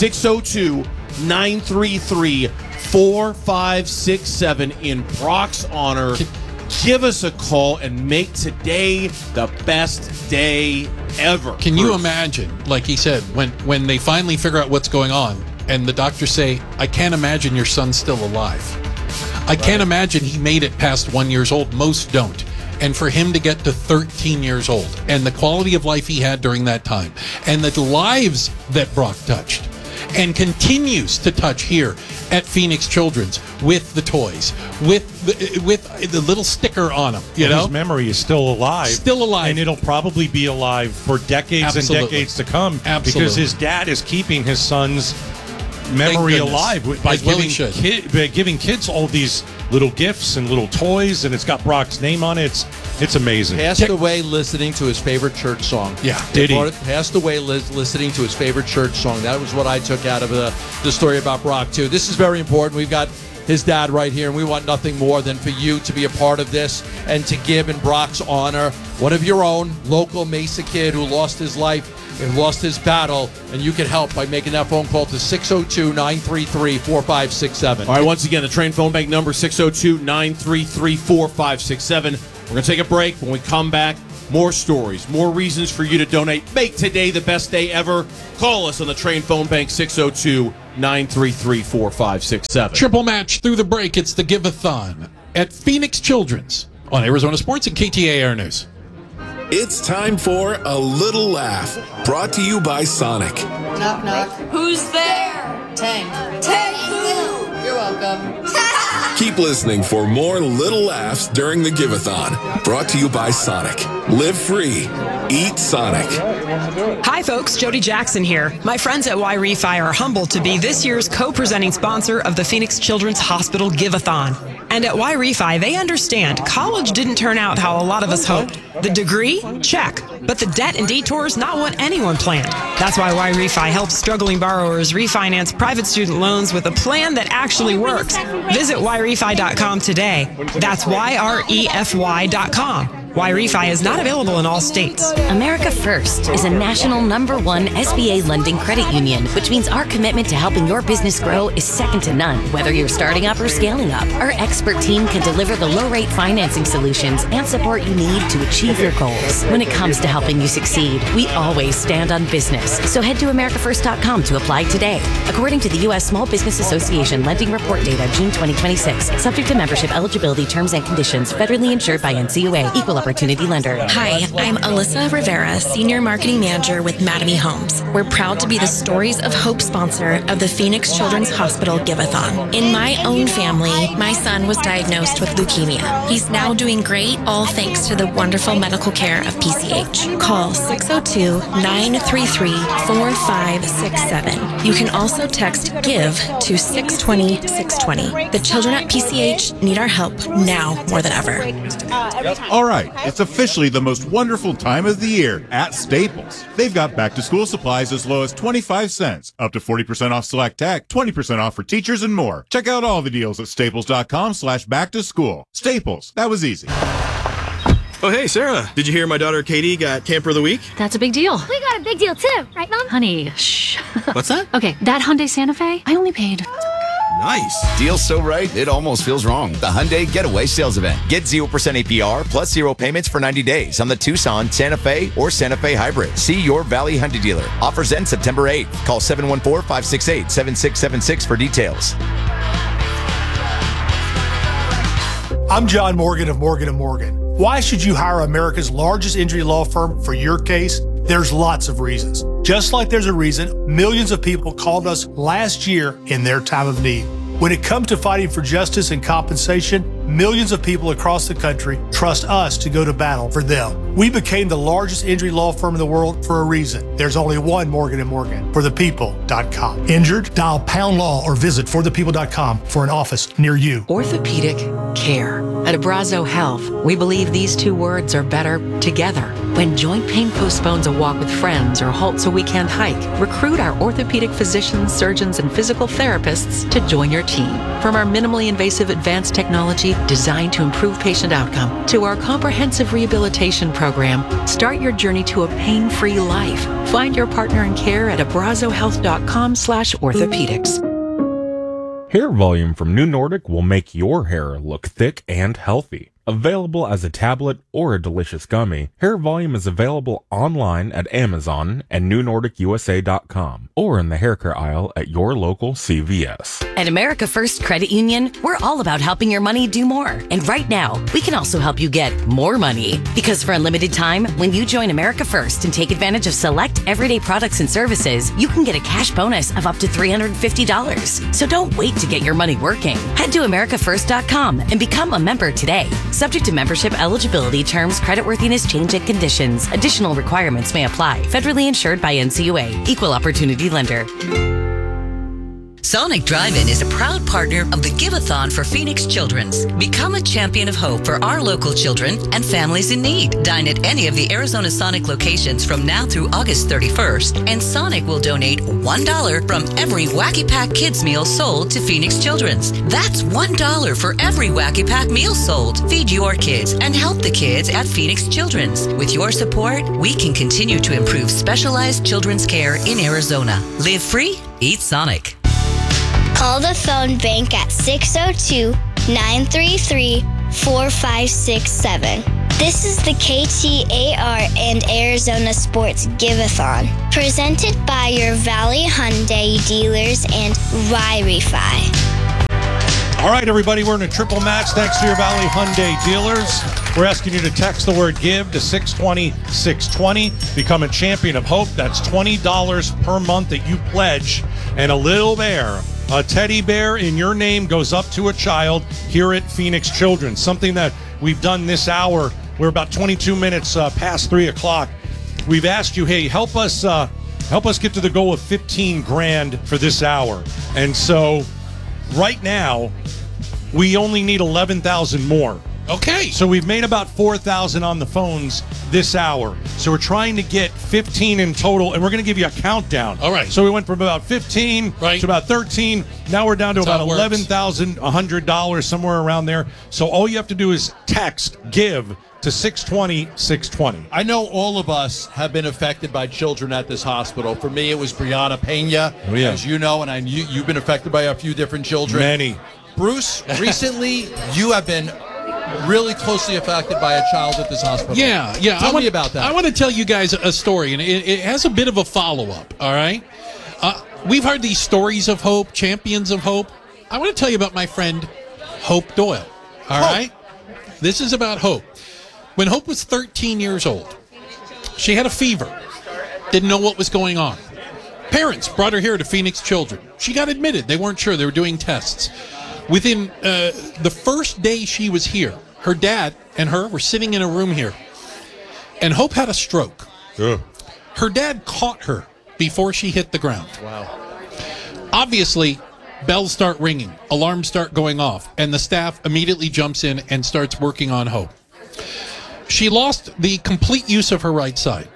602-933-4567 in Brock's honor. Give us a call and make today the best day ever. Can you imagine, like he said, when they finally figure out what's going on and the doctors say, I can't imagine your son's still alive. I can't imagine he made it past 1 year old. Most don't. And for him to get to 13 years old and the quality of life he had during that time and the lives that Brock touched and continues to touch here at Phoenix Children's with the toys, with the little sticker on them. His memory is still alive. Still alive. And it'll probably be alive for decades and decades to come. Absolutely. Because his dad is keeping his son's memory goodness. alive by As well giving, it should. by giving kids all these little gifts and little toys, and it's got Brock's name on it. It's amazing. Passed away listening to his favorite church song. Yeah, did he? Passed away listening to his favorite church song. That was what I took out of the story about Brock, too. This is very important. We've got his dad right here, and we want nothing more than for you to be a part of this and to give in Brock's honor one of your own local Mesa kid who lost his life and lost his battle, and you can help by making that phone call to 602-933-4567. All right, once again, the Train phone bank number 602-933-4567. We're going to take a break. When we come back, more stories, more reasons for you to donate. Make today the best day ever. Call us on the Train phone bank 602-933-4567. Triple match through the break. It's the Give-A-Thon at Phoenix Children's on Arizona Sports and KTAR News. It's time for A Little Laugh, brought to you by Sonic. Knock, knock. Who's there? Tank. Tank who? You're welcome. Keep listening for more little laughs during the Give-A-Thon, brought to you by Sonic. Live free. Eat Sonic. Hi, folks. Jody Jackson here. My friends at Y-Refi are humbled to be this year's co-presenting sponsor of the Phoenix Children's Hospital Give-A-Thon. And at Y-Refi, they understand college didn't turn out how a lot of us hoped. The degree? Check. But the debt and detours, not what anyone planned. That's why Y-Refi helps struggling borrowers refinance private student loans with a plan that actually works. Visit YRefi.com today. That's YREFY.com. Y-Refi is not available in all states. America First is a national #1 SBA lending credit union, which means our commitment to helping your business grow is second to none. Whether you're starting up or scaling up, our expert team can deliver the low-rate financing solutions and support you need to achieve your goals. When it comes to helping you succeed, we always stand on business. So head to AmericaFirst.com to apply today. According to the U.S. Small Business Association Lending Report Data, June 2026, subject to membership eligibility, terms and conditions, federally insured by NCUA, equal opportunity lender. Hi, I'm Alyssa Rivera, Senior Marketing Manager with Mattamy Homes. We're proud to be the Stories of Hope sponsor of the Phoenix Children's Hospital Give-A-Thon. In my own family, my son was diagnosed with leukemia. He's now doing great, all thanks to the wonderful medical care of PCH. Call 602-933-4567. You can also text GIVE to 620-620. The children at PCH need our help now more than ever. All right, it's officially the most wonderful time of the year at Staples. They've got back-to-school supplies as low as 25 cents, up to 40% off select tech, 20% off for teachers, and more. Check out all the deals at staples.com/back-to-school. Staples, that was easy. Oh, hey, Sarah. Did you hear my daughter Katie got Camper of the Week? That's a big deal. We got a big deal too, right, Mom? Honey, shh. What's that? Okay, that Hyundai Santa Fe, I only paid. Nice. Deal so right, it almost feels wrong. The Hyundai Getaway Sales Event. Get 0% APR plus 0 payments for 90 days on the Tucson, Santa Fe, or Santa Fe Hybrid. See your Valley Hyundai dealer. Offers end September 8th. Call 714-568-7676 for details. I'm John Morgan of Morgan & Morgan. Why should you hire America's largest injury law firm for your case? There's lots of reasons. Just like there's a reason millions of people called us last year in their time of need. When it comes to fighting for justice and compensation, millions of people across the country trust us to go to battle for them. We became the largest injury law firm in the world for a reason. There's only one Morgan & Morgan, forthepeople.com. Injured? Dial #law or visit forthepeople.com for an office near you. Orthopedic care. At Abrazo Health, we believe these two words are better together. When joint pain postpones a walk with friends or halts a weekend hike, recruit our orthopedic physicians, surgeons, and physical therapists to join your team. From our minimally invasive advanced technology designed to improve patient outcome to our comprehensive rehabilitation program, start your journey to a pain-free life. Find your partner in care at abrazohealth.com/orthopedics. Hair volume from New Nordic will make your hair look thick and healthy. Available as a tablet or a delicious gummy, Hair Volume is available online at Amazon and NewNordicUSA.com or in the hair care aisle at your local CVS. At America First Credit Union, we're all about helping your money do more. And right now, we can also help you get more money. Because for a limited time, when you join America First and take advantage of select everyday products and services, you can get a cash bonus of up to $350. So don't wait to get your money working. Head to AmericaFirst.com and become a member today. Subject to membership eligibility, terms, creditworthiness, change and conditions. Additional requirements may apply. Federally insured by NCUA. Equal opportunity lender. Sonic Drive-In is a proud partner of the Give-a-thon for Phoenix Children's. Become a champion of hope for our local children and families in need. Dine at any of the Arizona Sonic locations from now through August 31st, and Sonic will donate $1 from every Wacky Pack Kids meal sold to Phoenix Children's. That's $1 for every Wacky Pack meal sold. Feed your kids and help the kids at Phoenix Children's. With your support, we can continue to improve specialized children's care in Arizona. Live free, eat Sonic. Call the phone bank at 602-933-4567. This is the KTAR and Arizona Sports Give-a-thon, presented by your Valley Hyundai dealers and Wi-Fi. All right, everybody, we're in a triple match thanks to your Valley Hyundai dealers. We're asking you to text the word GIVE to 620-620. Become a champion of hope. That's $20 per month that you pledge. And a little bear, a teddy bear in your name, goes up to a child here at Phoenix Children's. Something that we've done this hour. We're about 22 minutes past 3 o'clock. We've asked you, hey, help us get to the goal of $15,000 for this hour. And so right now, we only need 11,000 more. Okay. So we've made about 4,000 on the phones this hour. So we're trying to get 15 in total, and we're going to give you a countdown. All right. So we went from about 15 to about 13. Now we're down to That's about $11,100, somewhere around there. So all you have to do is text GIVE to 620-620. I know all of us have been affected by children at this hospital. For me, it was Brianna Pena, as you know, and you've been affected by a few different children. Many. Bruce, recently you have been really closely affected by a child at this hospital. Yeah. Tell me about that. I want to tell you guys a story, and it has a bit of a follow-up, all right? We've heard these stories of hope, champions of hope. I want to tell you about my friend Hope Doyle, all right? This is about Hope. When Hope was 13 years old, she had a fever, didn't know what was going on. Parents brought her here to Phoenix Children. She got admitted. They weren't sure. They were doing tests. Within the first day she was here, her dad and her were sitting in a room here, and Hope had a stroke. Yeah. Her dad caught her before she hit the ground. Wow. Obviously, bells start ringing, alarms start going off, and the staff immediately jumps in and starts working on Hope. She lost the complete use of her right side.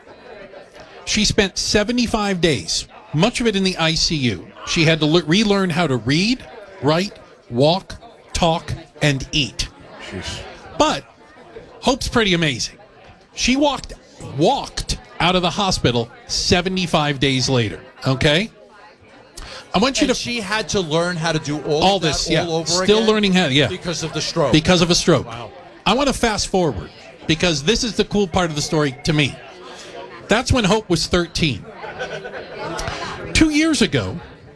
She spent 75 days, much of it in the ICU. She had to relearn how to read, write, walk, talk, and eat. Jeez. But Hope's pretty amazing. She walked out of the hospital 75 days later, okay? I want you to. She had to learn how to do all of this, that all over Still again? learning how, Because of the stroke. Because of a stroke. Wow. I want to fast forward, because this is the cool part of the story to me. That's when Hope was 13. 2 years ago,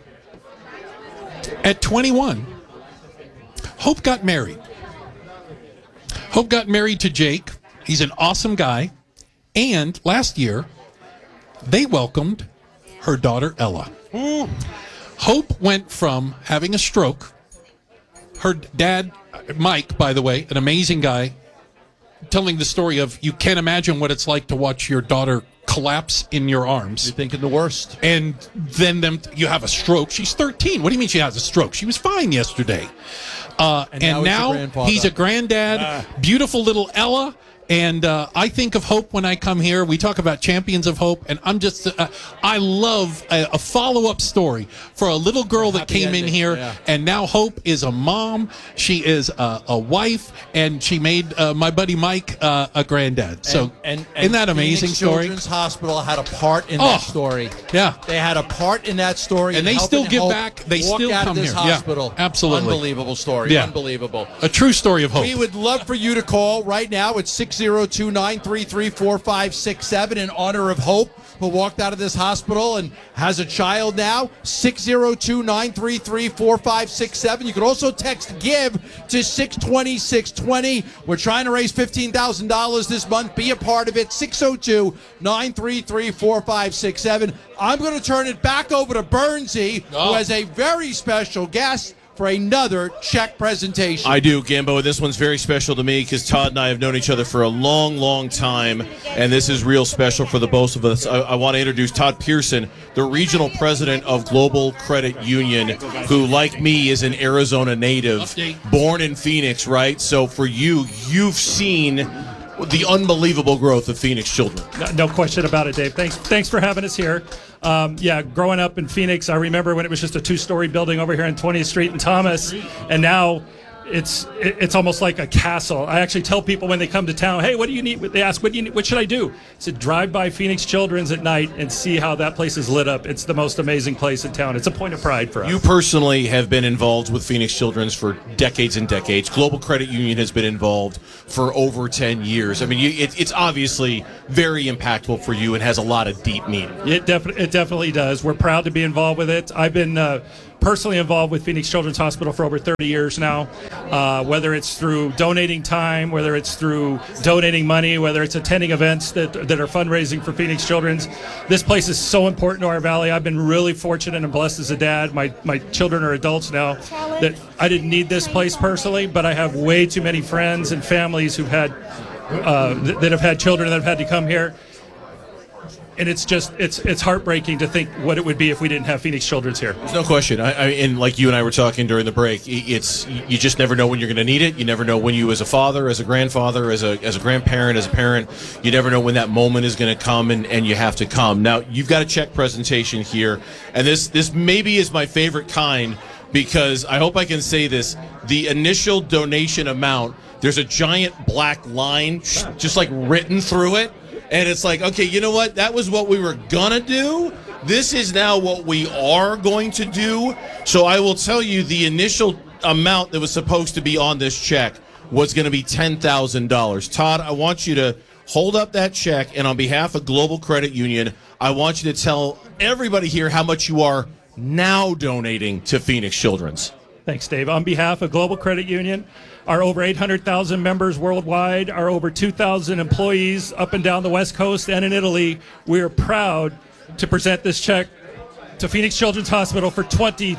at 21, Hope got married. Hope got married to Jake. He's an awesome guy. And last year, they welcomed her daughter, Ella. Hope went from having a stroke. Her dad, Mike, by the way, an amazing guy, telling the story of, you can't imagine what it's like to watch your daughter collapse in your arms. You're thinking the worst. And then you have a stroke. She's 13. What do you mean she has a stroke? She was fine yesterday. And now he's a granddad. Beautiful little Ella. And I think of Hope when I come here. We talk about champions of hope, and I'm just, I love a follow-up story for a little girl that came in here, and now Hope is a mom. She is a wife, and she made my buddy Mike a granddad. So, isn't that amazing Phoenix story? Children's Hospital had a part in that story. Yeah, they had a part in that story, and they still give back. They walk still out come of this here. hospital. Yeah, absolutely, unbelievable story. Yeah. Unbelievable. A true story of hope. We would love for you to call right now at 602-933-4567 in honor of Hope, who walked out of this hospital and has a child now. 602-933-4567. You can also text GIVE to 620-620. We're trying to raise $15,000 this month. Be a part of it. 602-933-4567. I'm going to turn it back over to Bernsey, who has a very special guest. for another check presentation. I do, Gambo. This one's very special to me because Todd and I have known each other for a long, long time, and this is real special for the both of us. I want to introduce Todd Pearson, the regional president of Global Credit Union, who, like me, is an Arizona native, born in Phoenix, right? So for you, you've seen the unbelievable growth of Phoenix Children. No question about it, Dave. Thanks for having us here. Growing up in Phoenix, I remember when it was just a 2-story building over here on 20th Street in Thomas, and now it's almost like a castle. I actually tell people when they come to town, hey, what do you need? They ask, what do you need? What should I do? I said, drive by Phoenix Children's at night and see how that place is lit up. It's the most amazing place in town. It's a point of pride for us. You personally have been involved with Phoenix Children's for decades and decades. Global Credit Union has been involved for over 10 years. I mean, it's obviously very impactful for you and has a lot of deep meaning. It definitely does. We're proud to be involved with it. I've been personally involved with Phoenix Children's Hospital for over 30 years now, whether it's through donating time, whether it's through donating money, whether it's attending events that are fundraising for Phoenix Children's. This place is so important to our valley. I've been really fortunate and blessed as a dad. My children are adults now, that I didn't need this place personally, but I have way too many friends and families who've had that have had children that have had to come here. And it's heartbreaking to think what it would be if we didn't have Phoenix Children's here. There's no question. And like you and I were talking during the break, you just never know when you're going to need it. You never know when you, as a father, as a grandfather, as a grandparent, as a parent, you never know when that moment is going to come, and you have to come. Now, you've got a check presentation here, and this maybe is my favorite kind, because I hope I can say this. The initial donation amount, there's a giant black line just like written through it. And it's like, okay, you know what? That was what we were going to do. This is now what we are going to do. So I will tell you, the initial amount that was supposed to be on this check was going to be $10,000. Todd, I want you to hold up that check, and on behalf of Global Credit Union, I want you to tell everybody here how much you are now donating to Phoenix Children's. Thanks, Dave. On behalf of Global Credit Union, our over 800,000 members worldwide, our over 2,000 employees up and down the West Coast and in Italy, we are proud to present this check to Phoenix Children's Hospital for $20,000.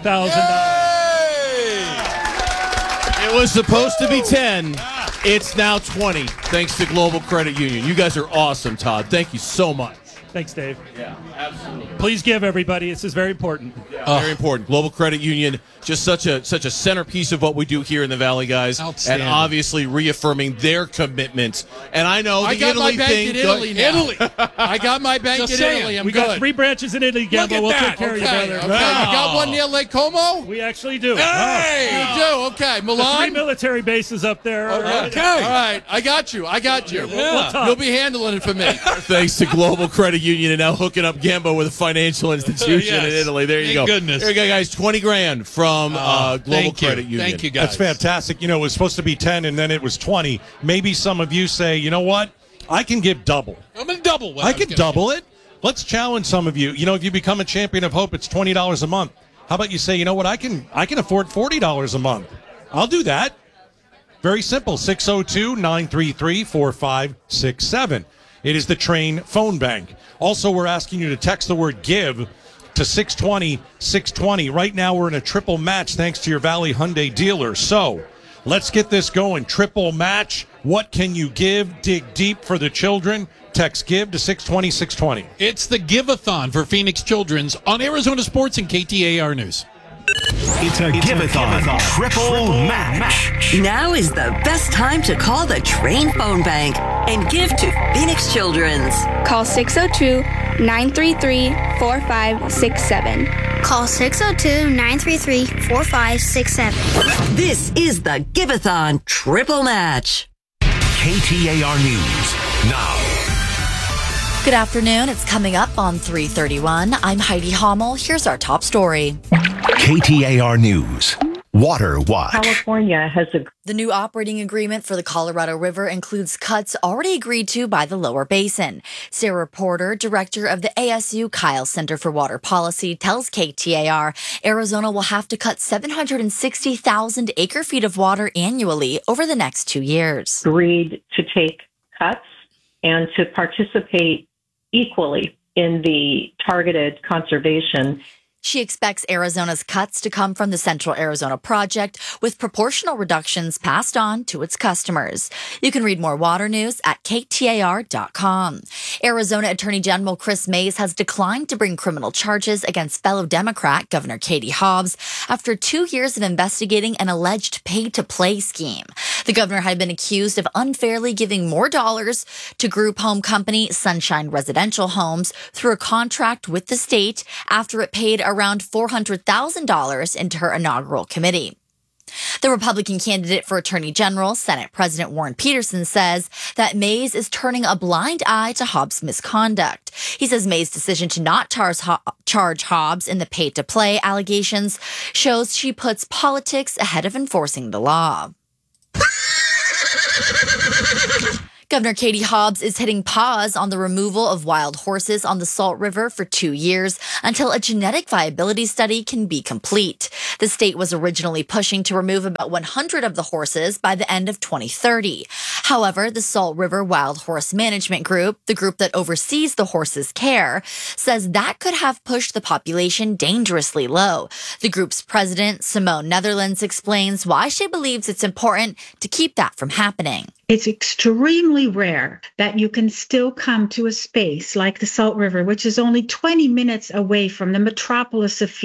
It was supposed to be 10. It's now 20, thanks to Global Credit Union. You guys are awesome, Todd. Thank you so much. Thanks, Dave. Yeah, absolutely. Please give, everybody. This is very important. Yeah, very important. Global Credit Union, just such a centerpiece of what we do here in the Valley, guys. And obviously reaffirming their commitment. And I know I got my bank in Italy now. I got my bank in Italy. I'm we good. got 3 branches in Italy, Gambo. We'll take care of you, brother. Okay. You got one near Lake Como? We actually do. Hey! You do? Okay. Milan? 3 military bases up there. Okay. All right. I got you. Yeah. You'll be handling it for me. Thanks to Global Credit Union, and now hooking up Gambo with a financial institution in Italy. There you go. Goodness. There you go, guys. $20,000 from Global Credit Union. Thank you, guys. That's fantastic. You know, it was supposed to be 10, and then it was 20. Maybe some of you say, you know what? I can give double. I'm going to double what I can double it. Let's challenge some of you. You know, if you become a champion of hope, it's $20 a month. How about you say, you know what? I can afford $40 a month. I'll do that. Very simple. 602-933-4567. It is the Train phone bank. Also, we're asking you to text the word GIVE to 620-620. Right now, we're in a triple match thanks to your Valley Hyundai dealer. So, let's get this going. Triple match. What can you give? Dig deep for the children. Text GIVE to 620-620. It's the Give-a-thon for Phoenix Children's on Arizona Sports and KTAR News. It's a Give-a-thon triple match. Now is the best time to call the Train phone bank and give to Phoenix Children's. Call 602-933-4567. Call 602-933-4567. This is the Give-a-thon triple match. KTAR News now. Good afternoon. It's coming up on 3:31. I'm Heidi Hommel. Here's our top story. KTAR News. Water Watch. California has The new operating agreement for the Colorado River includes cuts already agreed to by the lower basin. Sarah Porter, director of the ASU Kyle Center for Water Policy, tells KTAR Arizona will have to cut 760,000 acre-feet of water annually over the next 2 years. agreed to take cuts and to participate equally in the targeted conservation. She expects Arizona's cuts to come from the Central Arizona Project, with proportional reductions passed on to its customers. You can read more water news at KTAR.com. Arizona Attorney General Chris Mays has declined to bring criminal charges against fellow Democrat Governor Katie Hobbs after 2 years of investigating an alleged pay-to-play scheme. The governor had been accused of unfairly giving more dollars to group home company Sunshine Residential Homes through a contract with the state after it paid around $400,000 into her inaugural committee. The Republican candidate for Attorney General, Senate President Warren Peterson, says that Mays is turning a blind eye to Hobbs' misconduct. He says Mays' decision to not charge Hobbs in the pay-to-play allegations shows she puts politics ahead of enforcing the law. Governor Katie Hobbs is hitting pause on the removal of wild horses on the Salt River for 2 years until a genetic viability study can be complete. The state was originally pushing to remove about 100 of the horses by the end of 2030. However, the Salt River Wild Horse Management Group, the group that oversees the horses' care, says that could have pushed the population dangerously low. The group's president, Simone Netherlands, explains why she believes it's important to keep that from happening. It's extremely rare that you can still come to a space like the Salt River, which is only 20 minutes away from the metropolis of